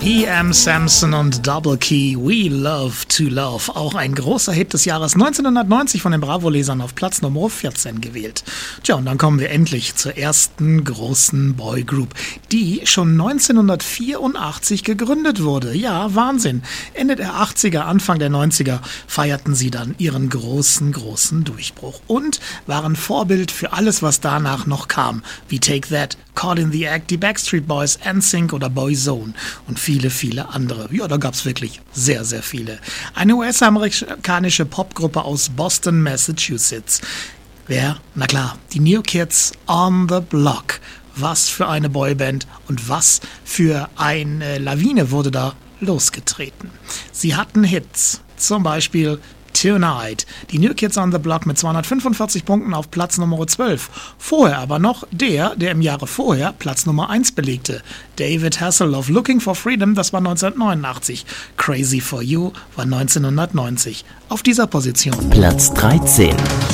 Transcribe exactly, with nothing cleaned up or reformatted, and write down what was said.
E M. Samson und Double Key, We Love to Love. Auch ein großer Hit des Jahres neunzehnhundertneunzig von den Bravo-Lesern auf Platz Nummer vierzehn gewählt. Tja, und dann kommen wir endlich zur ersten großen Boygroup, die schon neunzehnhundertvierundachtzig gegründet wurde. Ja, Wahnsinn. Ende der achtziger, Anfang der neunziger feierten sie dann ihren großen, großen Durchbruch und waren Vorbild für alles, was danach noch kam, wie Take That, Caught in the Act, die Backstreet Boys, N Sync oder Boyzone und viele, viele andere. Ja, da gab's wirklich sehr, sehr viele. Eine U S-amerikanische Popgruppe aus Boston, Massachusetts. Wer? Na klar, die New Kids on the Block. Was für eine Boyband und was für eine Lawine wurde da losgetreten. Sie hatten Hits, zum Beispiel Tonight. Die New Kids on the Block mit zweihundertfünfundvierzig Punkten auf Platz Nummer zwölf. Vorher aber noch der, der im Jahre vorher Platz Nummer eins belegte. David Hasselhoff, Looking for Freedom, das war neunzehnhundertneunundachtzig. Crazy for You war neunzehnhundertneunzig. Auf dieser Position Platz dreizehn.